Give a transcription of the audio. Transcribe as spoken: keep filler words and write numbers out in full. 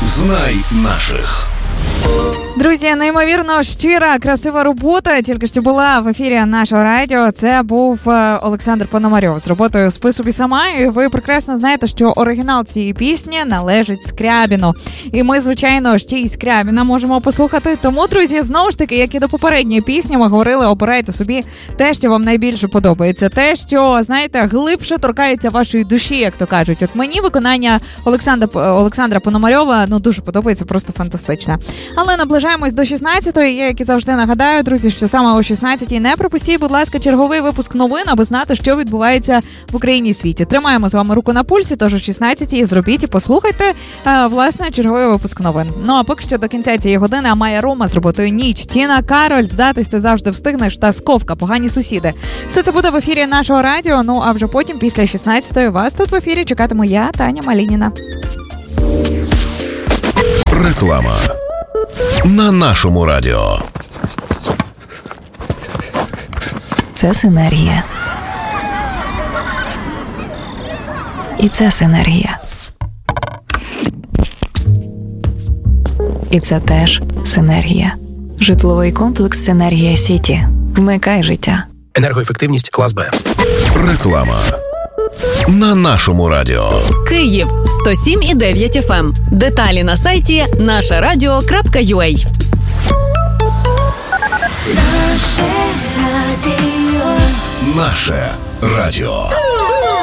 Знай наших. Друзі, неймовірно щира, красива робота тільки що була в ефірі нашого радіо. Це був Олександр Пономарьов з роботою «Спи собі сама». І ви прекрасно знаєте, що оригінал цієї пісні належить Скрябіну. І ми, звичайно, ще й Скрябіна можемо послухати. Тому, друзі, знову ж таки, як і до попередньої пісні, ми говорили, обирайте собі те, що вам найбільше подобається. Те, що, знаєте, глибше торкається вашої душі, як то кажуть. От мені виконання Олександра, Олександра Пономарьова, ну, дуже подобається, просто фантастичне. Але наближаємось до шістнадцятої. Я, як і завжди, нагадаю, друзі, що саме о шістнадцятій не пропустіть, будь ласка, черговий випуск новин, аби знати, що відбувається в Україні і світі. Тримаємо з вами руку на пульсі, тож о шістнадцятій зробіть і послухайте, а, власне, черговий випуск новин. Ну, а поки що до кінця цієї години Амая Рома з роботою «Ніч», Тіна Кароль, «Здатись ти завжди встигнеш» та «Сковка», «Погані сусіди». Все це буде в ефірі нашого радіо, ну, а вже потім, після шістнадцятої, вас тут в ефірі чекатиму я, Таня Малініна. Реклама на нашому радіо. Це синергія. І це синергія. І це теж синергія. Житловий комплекс «Синергія Сіті». Вмикай життя. Енергоефективність клас Б. Реклама на нашому радіо. Київ сто сім і дев'ять еф ем. Деталі на сайті наше радіо крапка ю а. Наше радіо. Наше радіо.